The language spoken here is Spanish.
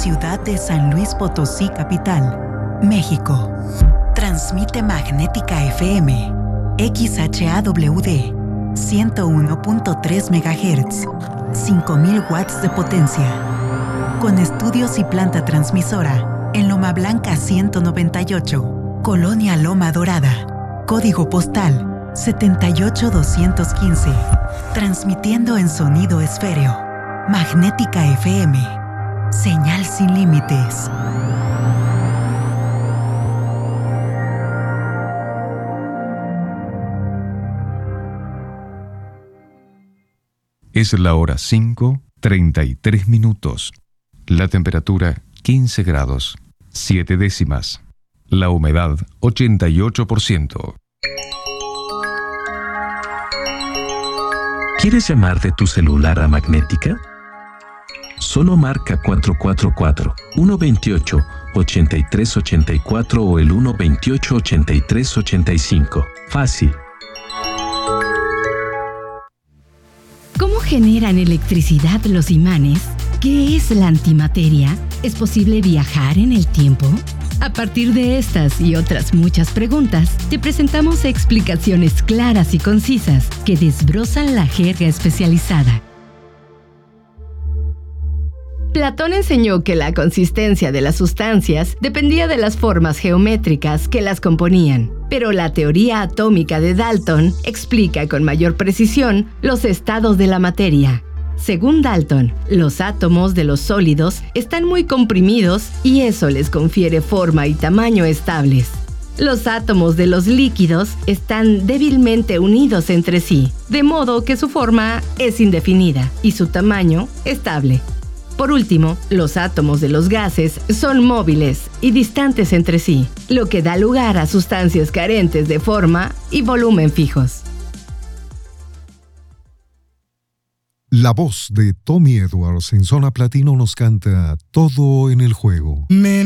ciudad de San Luis Potosí, capital, México. Transmite Magnética FM, XHAWD, 101.3 MHz, 5000 watts de potencia. Con estudios y planta transmisora en Loma Blanca 198, Colonia Loma Dorada. Código postal 78215. Transmitiendo en sonido esféreo. Magnética FM. Señal sin límites. Es la hora 5:33. La temperatura 15 grados, 7 décimas. La humedad 88%. ¿Quieres llamar de tu celular a Magnética? Solo marca 444-128-8384 o el 128-8385. Fácil. ¿Cómo generan electricidad los imanes? ¿Qué es la antimateria? ¿Es posible viajar en el tiempo? A partir de estas y otras muchas preguntas, te presentamos explicaciones claras y concisas que desbrozan la jerga especializada. Platón enseñó que la consistencia de las sustancias dependía de las formas geométricas que las componían, pero la teoría atómica de Dalton explica con mayor precisión los estados de la materia. Según Dalton, los átomos de los sólidos están muy comprimidos y eso les confiere forma y tamaño estables. Los átomos de los líquidos están débilmente unidos entre sí, de modo que su forma es indefinida y su tamaño estable. Por último, los átomos de los gases son móviles y distantes entre sí, lo que da lugar a sustancias carentes de forma y volumen fijos. La voz de Tommy Edwards en Zona Platino nos canta Todo en el Juego.